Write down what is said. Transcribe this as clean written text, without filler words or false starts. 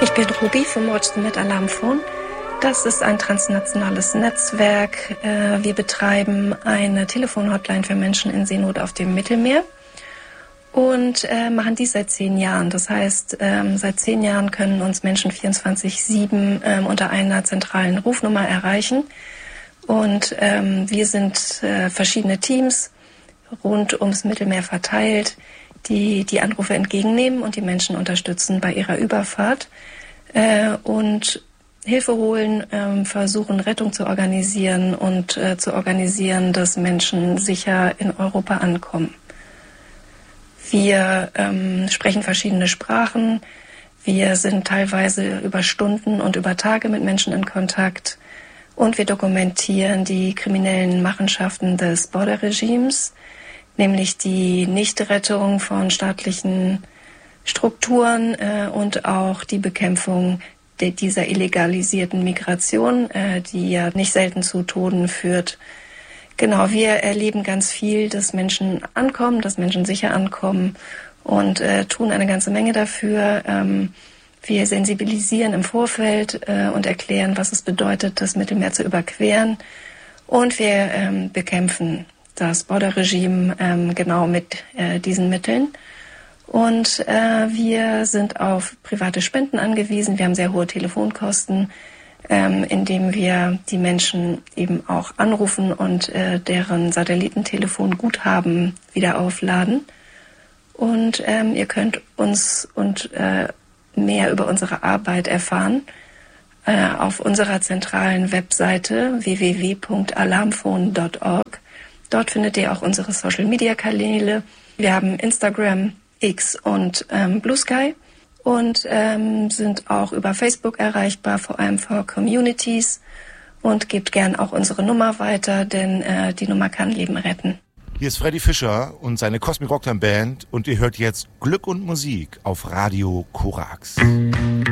Ich bin Ruby vom Watch the Med Alarmphone. Das ist ein transnationales Netzwerk. Wir betreiben eine Telefonhotline für Menschen in Seenot auf dem Mittelmeer und machen dies seit 10 Jahren. Das heißt, seit 10 Jahren können uns Menschen 24/7 unter einer zentralen Rufnummer erreichen. Und wir sind verschiedene Teams rund ums Mittelmeer verteilt, die die Anrufe entgegennehmen und die Menschen unterstützen bei ihrer Überfahrt und Hilfe holen, versuchen Rettung zu organisieren und zu organisieren, dass Menschen sicher in Europa ankommen. Wir sprechen verschiedene Sprachen. Wir sind teilweise über Stunden und über Tage mit Menschen in Kontakt. Und wir dokumentieren die kriminellen Machenschaften des Border-Regimes, nämlich die Nichtrettung von staatlichen Strukturen und auch die Bekämpfung dieser illegalisierten Migration, die ja nicht selten zu Toten führt. Genau, wir erleben ganz viel, dass Menschen ankommen, dass Menschen sicher ankommen und tun eine ganze Menge dafür. Wir sensibilisieren im Vorfeld und erklären, was es bedeutet, das Mittelmeer zu überqueren. Und wir bekämpfen das Border-Regime genau mit diesen Mitteln. Und wir sind auf private Spenden angewiesen. Wir haben sehr hohe Telefonkosten, indem wir die Menschen eben auch anrufen und deren Satellitentelefonguthaben wieder aufladen. Und ihr könnt uns und mehr über unsere Arbeit erfahren auf unserer zentralen Webseite www.alarmphone.org. Dort findet ihr auch unsere Social-Media-Kanäle. Wir haben Instagram, X und Blue Sky und sind auch über Facebook erreichbar, vor allem für Communities, und gebt gern auch unsere Nummer weiter, denn die Nummer kann Leben retten. Hier ist Freddy Fischer und seine Cosmic Rocktime Band und ihr hört jetzt Glück und Musik auf Radio Korax.